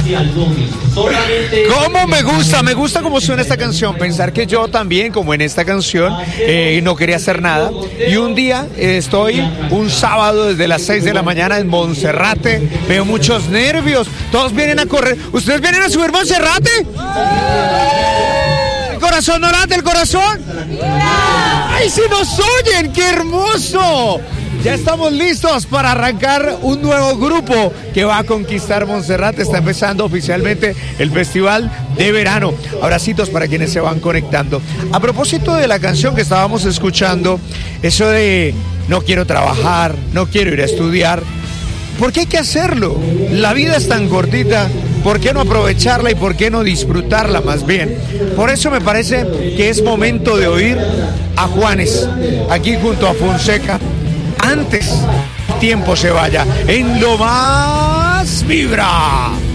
¿Cómo me gusta cómo suena esta canción? Pensar que yo también, como en esta canción, no quería hacer nada. Y un día estoy un sábado desde las 6 de la mañana en Monserrate. Veo muchos nervios. Todos vienen a correr. ¿Ustedes vienen a subir Monserrate? ¿El corazón no late, el corazón? ¡Ay, si nos oyen! ¡Qué hermoso! Ya estamos listos para arrancar un nuevo grupo que va a conquistar Monserrate. Está empezando oficialmente el Festival de Verano. Abracitos para quienes se van conectando. A propósito de la canción que estábamos escuchando, eso de no quiero trabajar, no quiero ir a estudiar. ¿Por qué hay que hacerlo? La vida es tan cortita. ¿Por qué no aprovecharla y por qué no disfrutarla más bien? Por eso me parece que es momento de oír a Juanes, aquí junto a Fonseca. Antes el tiempo se vaya, en Lo Más Vibra.